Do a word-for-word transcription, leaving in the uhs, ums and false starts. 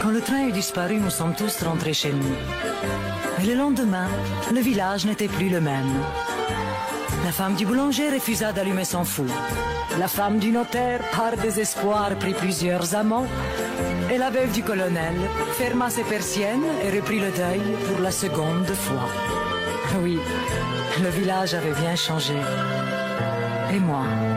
Quand le train eut disparu, nous sommes tous rentrés chez nous. Et le lendemain, le village n'était plus le même. La femme du boulanger refusa d'allumer son four. La femme du notaire, par désespoir, prit plusieurs amants. Et la veuve du colonel ferma ses persiennes et reprit le deuil pour la seconde fois. Oui, le village avait bien changé. Et moi,